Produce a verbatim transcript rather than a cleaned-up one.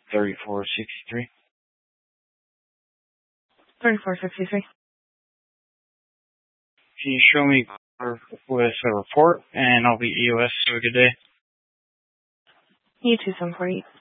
thirty-four sixty-three. thirty-four sixty-three. Can you show me with a report, and I'll be E O S. Have a good day. You too, seven forty.